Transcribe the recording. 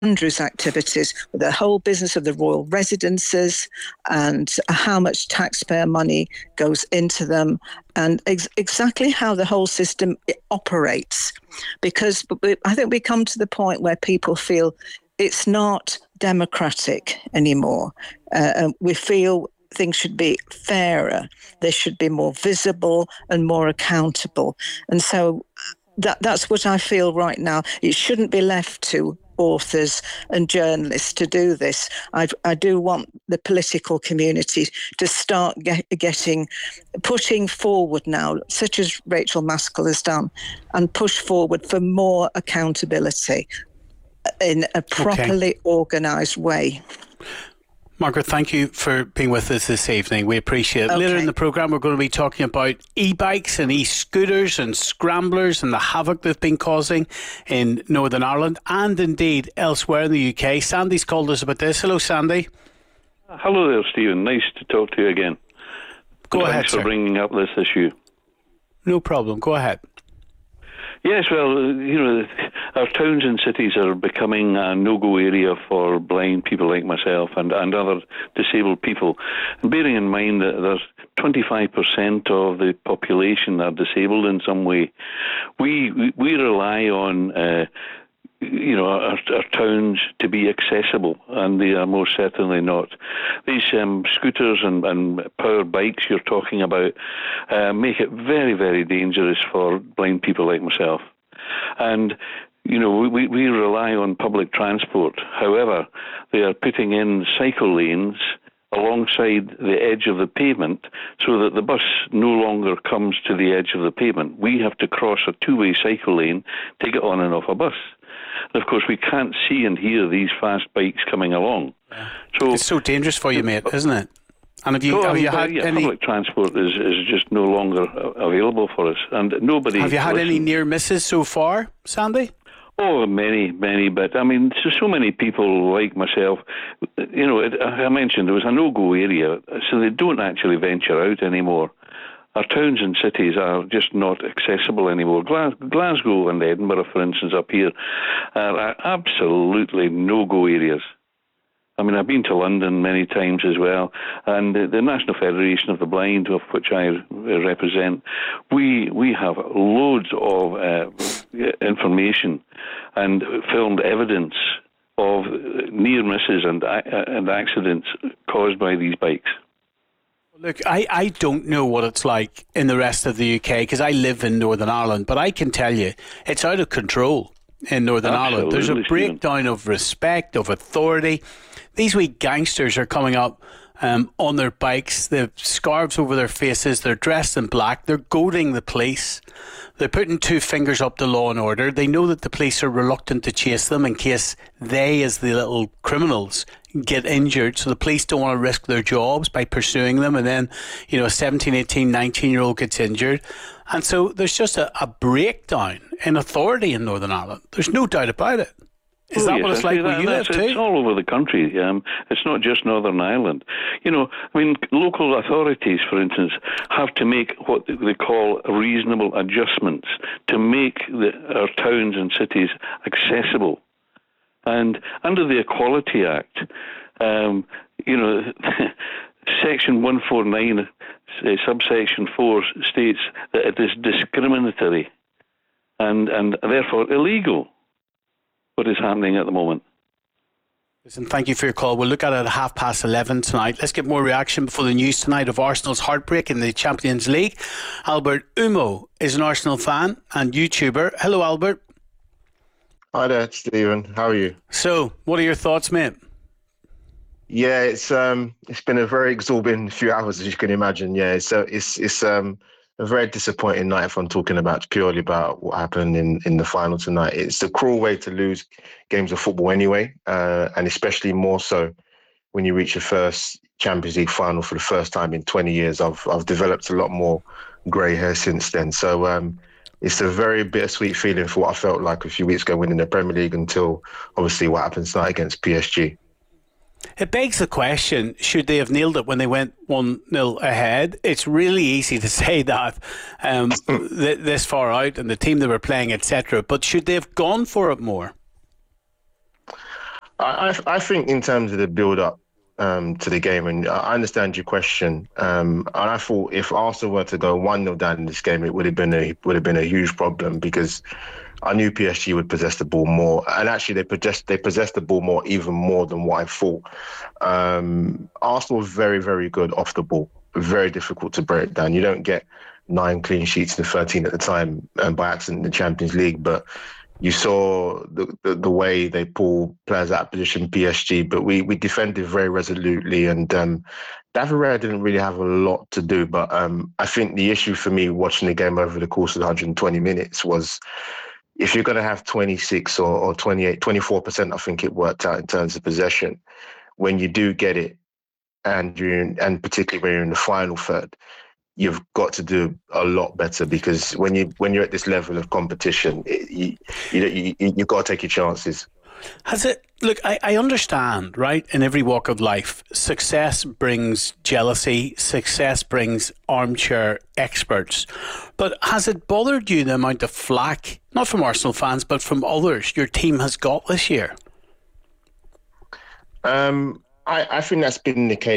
Andrew's activities, with the whole business of the royal residences and how much taxpayer money goes into them, and exactly how the whole system operates. Because I think we come to the point where people feel it's not democratic anymore. We feel things should be fairer, they should be more visible and more accountable. And so that's what I feel right now. It shouldn't be left to authors and journalists to do this. I do want the political community to start pushing forward now, such as Rachel Maskell has done, and push forward for more accountability in a properly organised way. Margaret, thank you for being with us this evening. We appreciate it. Okay. Later in the programme, we're going to be talking about e-bikes and e-scooters and scramblers and the havoc they've been causing in Northern Ireland and indeed elsewhere in the UK. Sandy's called us about this. Hello, Sandy. Hello there, Stephen. Nice to talk to you again. Go ahead, Thanks for bringing up this issue. No problem. Go ahead. Yes, well, our towns and cities are becoming a no-go area for blind people like myself and other disabled people. And bearing in mind that there's 25% of the population are disabled in some way, we rely on our towns to be accessible, and they are most certainly not. These scooters and power bikes you're talking about make it very, very dangerous for blind people like myself. And we rely on public transport. However, they are putting in cycle lanes alongside the edge of the pavement so that the bus no longer comes to the edge of the pavement. We have to cross a two-way cycle lane to get on and off a bus. And of course, we can't see and hear these fast bikes coming along. So it's so dangerous for you, mate, isn't it? And have you had any... Public transport is just no longer available for us, and nobody... Have you had any near misses so far, Sandy? Oh, many, but I mean, so many people like myself, I mentioned there was a no-go area, so they don't actually venture out anymore. Our towns and cities are just not accessible anymore. Glasgow and Edinburgh, for instance, up here, are absolutely no-go areas. I mean, I've been to London many times as well, and the National Federation of the Blind, of which I represent, we have loads of information and filmed evidence of near misses and accidents caused by these bikes. Look, I don't know what it's like in the rest of the UK because I live in Northern Ireland, but I can tell you it's out of control in Northern Ireland. There's a breakdown of respect, of authority. These wee gangsters are coming up on their bikes. They have scarves over their faces. They're dressed in black. They're goading the police. They're putting two fingers up to law and order. They know that the police are reluctant to chase them in case they, as the little criminals, get injured. So the police don't want to risk their jobs by pursuing them. And then, a 17, 18, 19-year-old gets injured. And so there's just a breakdown in authority in Northern Ireland. There's no doubt about it. Is that what it's like where you live too? It's all over the country. It's not just Northern Ireland. Local authorities, for instance, have to make what they call reasonable adjustments to make our towns and cities accessible. And under the Equality Act, Section 149, subsection 4 states that it is discriminatory and therefore illegal what is happening at the moment. Listen, thank you for your call. We'll look at it at 11:30 tonight. Let's get more reaction before the news tonight of Arsenal's heartbreak in the Champions League. Albert Umo is an Arsenal fan and YouTuber. Hello, Albert. Hi there, Stephen. How are you? So, what are your thoughts, mate? Yeah, it's been a very absorbing few hours, as you can imagine. Yeah, so it's a very disappointing night if I'm talking about purely about what happened in the final tonight. It's a cruel way to lose games of football anyway, and especially more so when you reach your first Champions League final for the first time in 20 years. I've developed a lot more grey hair since then. So it's a very bittersweet feeling for what I felt like a few weeks ago winning the Premier League until obviously what happens tonight against PSG. It begs the question, should they have nailed it when they went 1-0 ahead? It's really easy to say that this far out and the team they were playing, etc. But should they have gone for it more? I think in terms of the build-up to the game, and I understand your question. And I thought if Arsenal were to go 1-0 down in this game, it would have been a huge problem, because I knew PSG would possess the ball more, and actually they possessed the ball more, even more than what I thought. Arsenal was very, very good off the ball. Very difficult to break down. You don't get 9 clean sheets in 13 at the time, by accident in the Champions League, but you saw the way they pull players out of position, PSG, but we defended very resolutely, and David Raya didn't really have a lot to do. But I think the issue for me watching the game over the course of the 120 minutes was, if you're going to have 26 or 28, 24%, I think it worked out in terms of possession, when you do get it, and particularly when you're in the final third, you've got to do a lot better, because when you're at this level of competition, you've got to take your chances. Look, I understand, right? In every walk of life, success brings jealousy, success brings armchair experts. But has it bothered you the amount of flack, not from Arsenal fans, but from others, your team has got this year? I think that's been the case